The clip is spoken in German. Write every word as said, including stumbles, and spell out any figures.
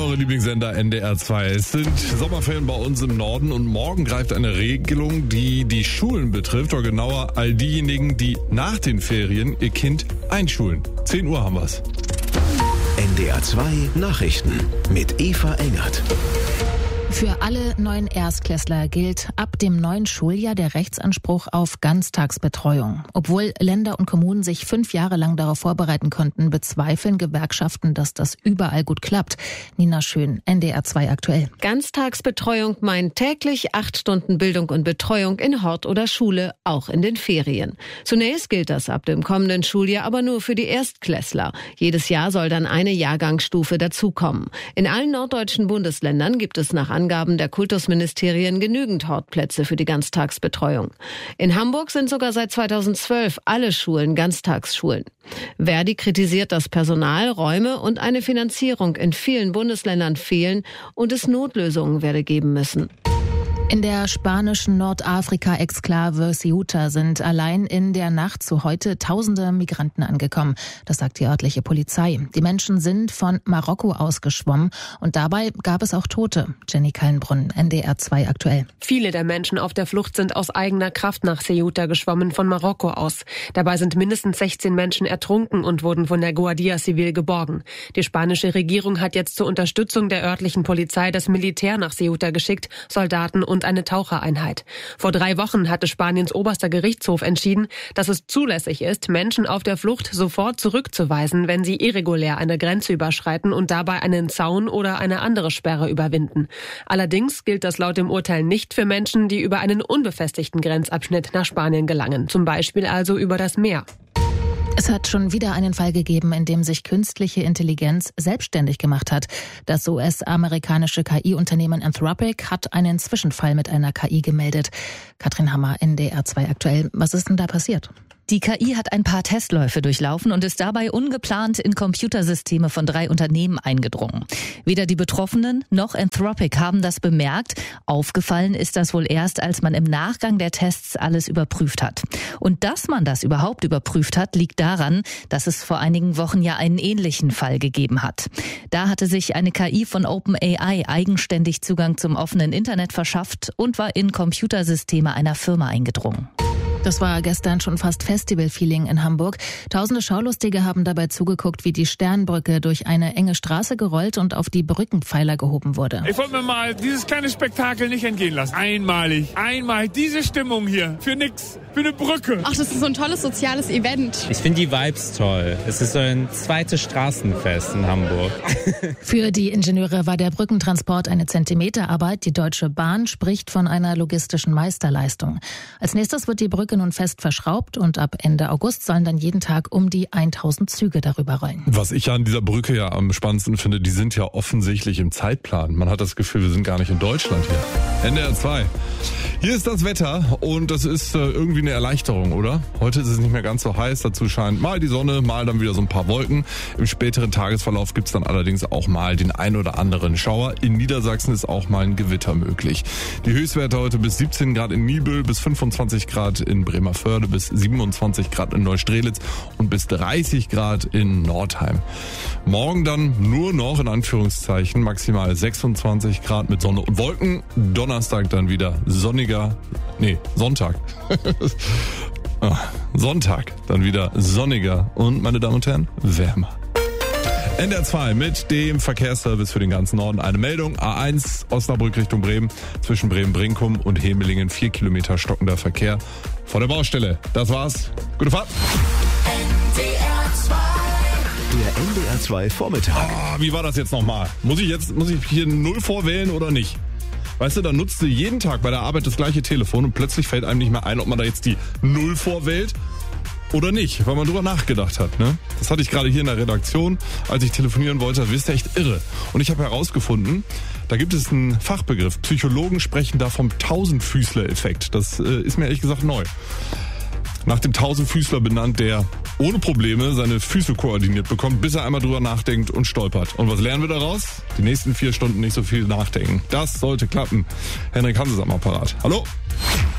eure Lieblingssender N D R zwei. Es sind Sommerferien bei uns im Norden und morgen greift eine Regelung, die die Schulen betrifft, oder genauer all diejenigen, die nach den Ferien ihr Kind einschulen. zehn Uhr haben wir's. N D R zwei Nachrichten mit Eva Engert. Für alle neuen Erstklässler gilt ab dem neuen Schuljahr der Rechtsanspruch auf Ganztagsbetreuung. Obwohl Länder und Kommunen sich fünf Jahre lang darauf vorbereiten konnten, bezweifeln Gewerkschaften, dass das überall gut klappt. Nina Schön, N D R zwei aktuell. Ganztagsbetreuung meint täglich acht Stunden Bildung und Betreuung in Hort oder Schule, auch in den Ferien. Zunächst gilt das ab dem kommenden Schuljahr aber nur für die Erstklässler. Jedes Jahr soll dann eine Jahrgangsstufe dazukommen. In allen norddeutschen Bundesländern gibt es nach Angaben der Kultusministerien genügend Hortplätze für die Ganztagsbetreuung. In Hamburg sind sogar seit zweitausendzwölf alle Schulen Ganztagsschulen. Verdi kritisiert, dass Personal, Räume und eine Finanzierung in vielen Bundesländern fehlen und es Notlösungen werde geben müssen. In der spanischen Nordafrika-Exklave Ceuta sind allein in der Nacht zu heute tausende Migranten angekommen. Das sagt die örtliche Polizei. Die Menschen sind von Marokko ausgeschwommen und dabei gab es auch Tote. Jenny Kallenbrunn, N D R zwei aktuell. Viele der Menschen auf der Flucht sind aus eigener Kraft nach Ceuta geschwommen von Marokko aus. Dabei sind mindestens sechzehn Menschen ertrunken und wurden von der Guardia Civil geborgen. Die spanische Regierung hat jetzt zur Unterstützung der örtlichen Polizei das Militär nach Ceuta geschickt, Soldaten und eine Tauchereinheit. Vor drei Wochen hatte Spaniens oberster Gerichtshof entschieden, dass es zulässig ist, Menschen auf der Flucht sofort zurückzuweisen, wenn sie irregulär eine Grenze überschreiten und dabei einen Zaun oder eine andere Sperre überwinden. Allerdings gilt das laut dem Urteil nicht für Menschen, die über einen unbefestigten Grenzabschnitt nach Spanien gelangen, zum Beispiel also über das Meer. Es hat schon wieder einen Fall gegeben, in dem sich künstliche Intelligenz selbstständig gemacht hat. Das U S-amerikanische K I-Unternehmen Anthropic hat einen Zwischenfall mit einer K I gemeldet. Katrin Hammer, N D R zwei aktuell. Was ist denn da passiert? Die K I hat ein paar Testläufe durchlaufen und ist dabei ungeplant in Computersysteme von drei Unternehmen eingedrungen. Weder die Betroffenen noch Anthropic haben das bemerkt. Aufgefallen ist das wohl erst, als man im Nachgang der Tests alles überprüft hat. Und dass man das überhaupt überprüft hat, liegt daran, dass es vor einigen Wochen ja einen ähnlichen Fall gegeben hat. Da hatte sich eine K I von OpenAI eigenständig Zugang zum offenen Internet verschafft und war in Computersysteme einer Firma eingedrungen. Das war gestern schon fast Festival-Feeling in Hamburg. Tausende Schaulustige haben dabei zugeguckt, wie die Sternbrücke durch eine enge Straße gerollt und auf die Brückenpfeiler gehoben wurde. Ich wollte mir mal dieses kleine Spektakel nicht entgehen lassen. Einmalig, einmal diese Stimmung hier. Für nix, für eine Brücke. Ach, das ist so ein tolles soziales Event. Ich finde die Vibes toll. Es ist so ein zweites Straßenfest in Hamburg. Für die Ingenieure war der Brückentransport eine Zentimeterarbeit. Die Deutsche Bahn spricht von einer logistischen Meisterleistung. Als nächstes wird die Brücke nun fest verschraubt und ab Ende August sollen dann jeden Tag um die tausend Züge darüber rollen. Was ich an dieser Brücke ja am spannendsten finde, die sind ja offensichtlich im Zeitplan. Man hat das Gefühl, wir sind gar nicht in Deutschland hier. N D R zwei. Hier ist das Wetter und das ist äh, irgendwie eine Erleichterung, oder? Heute ist es nicht mehr ganz so heiß, dazu scheint mal die Sonne, mal dann wieder so ein paar Wolken. Im späteren Tagesverlauf gibt's dann allerdings auch mal den ein oder anderen Schauer. In Niedersachsen ist auch mal ein Gewitter möglich. Die Höchstwerte heute bis siebzehn Grad in Niebüll, bis fünfundzwanzig Grad in Bremervörde, bis siebenundzwanzig Grad in Neustrelitz und bis dreißig Grad in Nordheim. Morgen dann nur noch in Anführungszeichen maximal sechsundzwanzig Grad mit Sonne und Wolken. Donnerstag dann wieder sonniger, nee, Sonntag. Sonntag dann wieder sonniger und, meine Damen und Herren, wärmer. N D R zwei mit dem Verkehrsservice für den ganzen Norden. Eine Meldung, A eins Osnabrück Richtung Bremen, zwischen Bremen-Brinkum und Hemelingen, vier Kilometer stockender Verkehr vor der Baustelle. Das war's. Gute Fahrt. N D R zwei. Der N D R zwei Vormittag. Ah, wie war das jetzt nochmal? Muss ich jetzt, muss ich hier null vorwählen oder nicht? Weißt du, dann nutzt du jeden Tag bei der Arbeit das gleiche Telefon und plötzlich fällt einem nicht mehr ein, ob man da jetzt die null vorwählt oder nicht, weil man drüber nachgedacht hat. Ne? Das hatte ich gerade hier in der Redaktion, als ich telefonieren wollte. Das ist echt irre. Und ich habe herausgefunden, da gibt es einen Fachbegriff. Psychologen sprechen da vom Tausendfüßler-Effekt. Das äh, ist mir ehrlich gesagt neu. Nach dem Tausendfüßler benannt, der ohne Probleme seine Füße koordiniert bekommt, bis er einmal drüber nachdenkt und stolpert. Und was lernen wir daraus? Die nächsten vier Stunden nicht so viel nachdenken. Das sollte klappen. Henrik Hanses am Apparat. Hallo?